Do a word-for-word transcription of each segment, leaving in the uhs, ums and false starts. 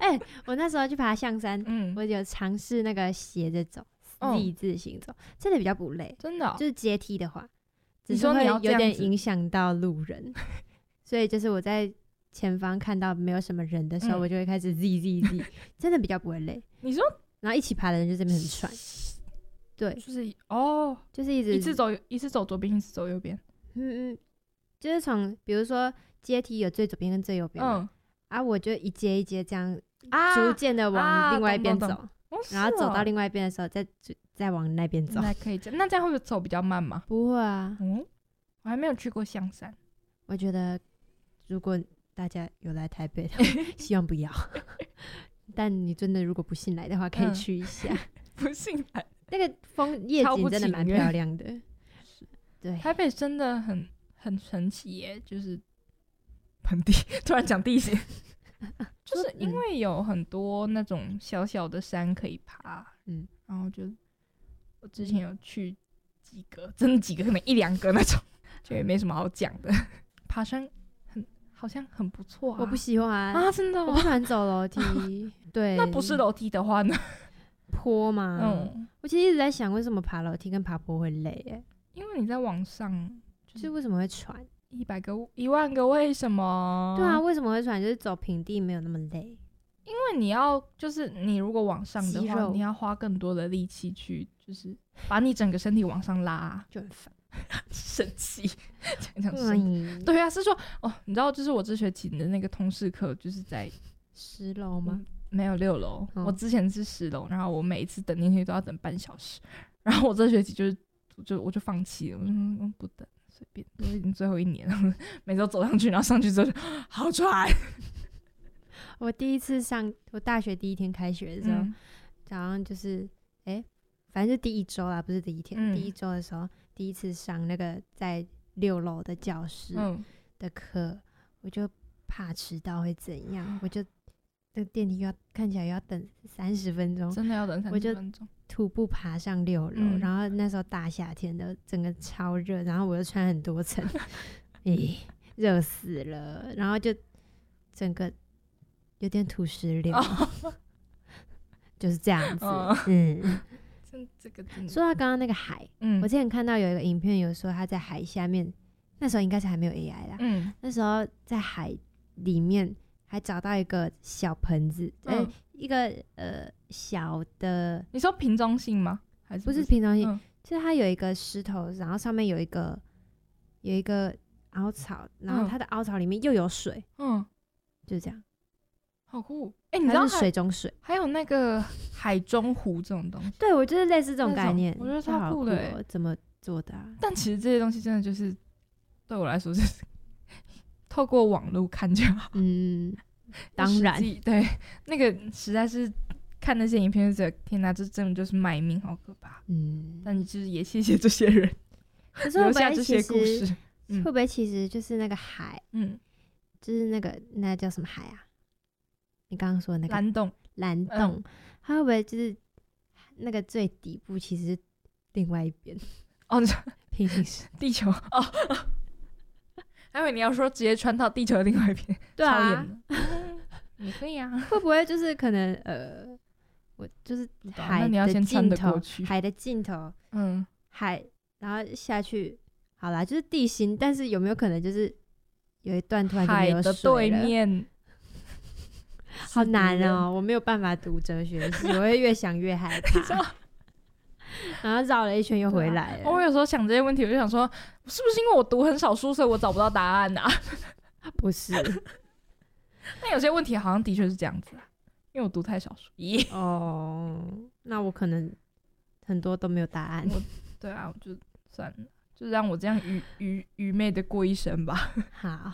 哎、欸，我那时候去爬象山， 嗯， 我有尝试那个斜着走、 嗯、 Z 字形走，真的比较不累， 真的、哦， 就是阶梯的话，只是会有点影响到路人，所以就是我在前方看到没有什么人的时候，嗯、我就会开始 Z Z Z， 真的比较不会累。 你说， 然后一起爬的人就这边很喘，对， 就是哦， 就是一直一次走一次走左边，一次走右边， 嗯嗯，就是从比如说阶梯有最左边跟最右边，嗯，啊，我就一阶一阶这样逐渐的往另外一边走，啊哦、然后走到另外一边的时候再再往那边走， 那可以这样，那这样会不会走比较慢吗？ 不会啊， 嗯，我还没有去过象山， 我觉得如果大家有来台北的希望不要但你真的如果不信来的话可以去一下、嗯、 不信来那个风夜景真的蛮漂亮的，对， 台北真的很很神奇耶，就是盆地突然讲地形就是因为有很多那种小小的山可以爬，嗯，然后就我之前有去几个，真的几个可能一两个那种，就也没什么好讲的。爬山很好像很不错啊， 我不喜欢啊，真的、哦， 我不喜欢走楼梯。对， 那不是楼梯的话呢？ 坡嘛，嗯，我其实一直在想，为什么爬楼梯跟爬坡会累？哎， 因为你在往上， 就是为什么会喘？ 一百个、一万个为什么？ 对啊，为什么会喘？就是走平地没有那么累。 因为你要就是你如果往上的话，你要花更多的力气去，就是把你整个身体往上拉， 就很烦， 生气。讲讲对啊，是说哦，你知道，就是我这学期的那个通识课，就是在十楼吗、嗯？ 没有六楼、哦，我之前是十楼，然后我每一次等电梯都要等半小时，然后我这学期就是我就我就放弃了，我说不等，随便，我已经最后一年了，每周走上去，然后上去之后就好喘。 我第一次上我大学第一天开学的时候，嗯、早上就是哎、欸，反正就第一周啦，不是第一天。嗯、第一周的时候，第一次上那个在六楼的教室的课、嗯，我就怕迟到会怎样，我就那个电梯要看起来要等三十分钟， 真的要等三十分钟。 我就徒步爬上六楼、嗯，然后那时候大夏天的，整个超热，然后我又穿很多层，咦、欸，热死了，然后就整个。有点土石流、哦，就是这样子。哦、嗯， 这个说到刚刚那个海、嗯，我之前看到有一个影片，有说他在海下面，那时候应该是还没有 A I 啦。嗯，那时候在海里面还找到一个小盆子，嗯、欸，一个呃小的。 你说瓶中信吗？还是不是瓶中信？嗯、就是它有一个石头，然后上面有一个有一个凹槽，然后它的凹槽里面又有水。嗯，就是这样。 好酷！哎、欸，你知道是水中水， 还有那个海中湖这种东西。 对，我就是类似这种概念， 我觉得超酷的、欸喔。怎么做的、啊？ 但其实这些东西真的就是对我来说是透过网络看就好。 嗯，当然， 对，那个实在是看那些影片就觉得天哪，这真的就是卖命，好可怕。嗯，但你就是也谢谢这些人留下这些故事。 嗯、会不会其实就是那个海？嗯，就是那个那叫什么海啊？你刚刚说的那个蓝洞， 蓝洞、嗯，它会不会就是那个最底部其实是另外一边？ 哦， 平行时地球哦，还以为你要说直接穿到地球的另外一边， 对啊， 也可以啊。 会不会就是可能呃，我就是海的尽头，海的尽头，嗯，海，然后下去，好啦，就是地形，但是有没有可能就是有一段突然就没有水了？海的对面。 好难哦，我没有办法读哲学系，我会越想越害怕。然后绕了一圈又回来了。 我有时候想这些问题，我就想说，是不是因为我读很少书，所以我找不到答案啊？ 不是。 但有些问题好像的确是这样子啊，因为我读太少书。 咦、哦，那我可能很多都没有答案。 对啊，我就算了，就让我这样愚愚愚昧的过一生吧。 好。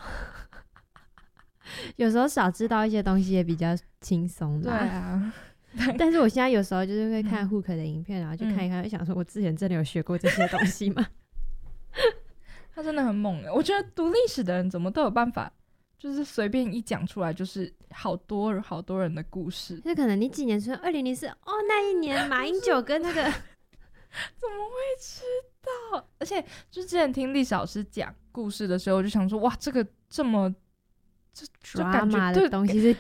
有时候少知道一些东西也比较轻松的。 对啊， 但是我现在有时候就是会看 Hook 的影片，然后就看一看，就想说我之前真的有学过这些东西吗？ 他真的很猛耶，我觉得读历史的人怎么都有办法，就是随便一讲出来就是好多好多人的故事。 就可能你几年出生，二零零四哦，那一年马英九跟那个怎么会知道？而且就之前听历史老师讲故事的时候，我就想说哇，这个这么。就感觉的东西是